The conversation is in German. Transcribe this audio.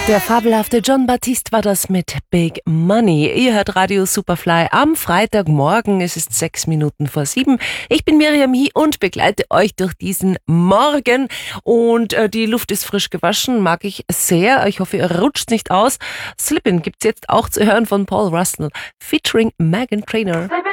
Der fabelhafte Jon Batiste war das mit Big Money. Ihr hört Radio Superfly am Freitagmorgen. Es ist 6:07. Ich bin Miriam Hie und begleite euch durch diesen Morgen. Und die Luft ist frisch gewaschen, mag ich sehr. Ich hoffe, ihr rutscht nicht aus. Slippin' gibt's jetzt auch zu hören von Paul Russell featuring Meghan Trainor.